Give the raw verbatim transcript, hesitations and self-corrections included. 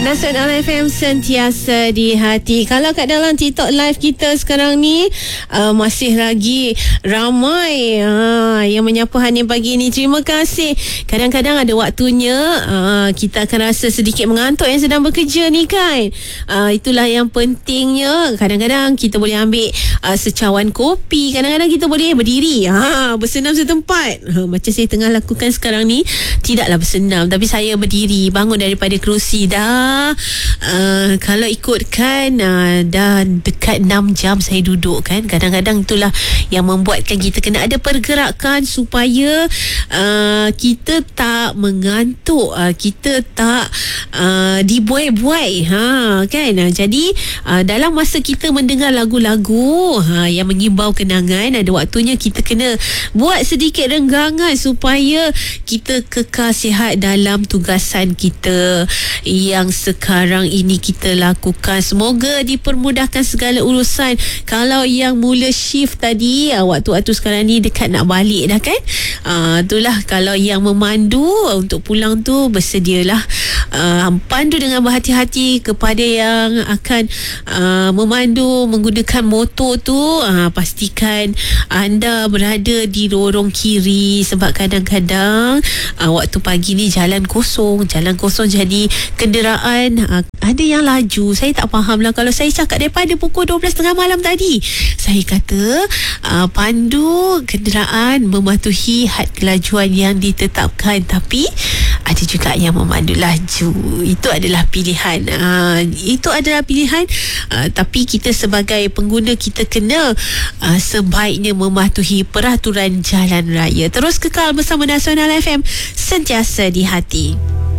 Nasional F M sentiasa di hati. Kalau kat dalam TikTok live kita sekarang ni uh, masih lagi ramai uh, yang menyapa Hanim pagi ni. Terima kasih. Kadang-kadang ada waktunya uh, kita akan rasa sedikit mengantuk yang sedang bekerja ni kan. Uh, itulah yang pentingnya. Kadang-kadang kita boleh ambil uh, secawan kopi. Kadang-kadang kita boleh berdiri, ha, bersenam setempat. Uh, macam saya tengah lakukan sekarang ni, tidaklah bersenam tapi saya berdiri, bangun daripada kerusi. Dah uh, kalau ikutkan uh, dah dekat enam jam saya duduk kan. Kadang-kadang itulah yang membuatkan kita kena ada pergerakan supaya uh, kita tak mengantuk, uh, kita tak uh, dibuai-buai, ha, kan. Uh, jadi uh, dalam masa kita mendengar lagu-lagu uh, yang mengimbau kenangan, ada waktunya kita kena buat sedikit renggangan supaya kita kekal sihat dalam tugasan kita yang sekarang ini kita lakukan. Semoga dipermudahkan segala urusan. Kalau yang mula shift tadi, uh, waktu-waktu sekarang ni dekat nak balik dah kan. Uh, itulah kalau yang memandu untuk pulang tu, bersedialah uh, pandu dengan berhati-hati. Kepada yang akan uh, memandu menggunakan motor tu, uh, pastikan anda berada di lorong kiri, sebab kadang-kadang uh, waktu pagi ni jalan kosong, jalan kosong jadi kenderaan uh, ada yang laju. Saya tak faham lah. Kalau saya cakap daripada pukul dua belas tiga puluh malam tadi, saya kata uh, pandu kenderaan mematuhi had kelajuan yang ditetapkan, tapi ada juga yang memandu laju. Itu adalah pilihan, uh, itu adalah pilihan uh, tapi kita sebagai pengguna, kita kena uh, sebaiknya mematuhi peraturan jalan raya. Terus kekal bersama Nasional F M, sentiasa di hati.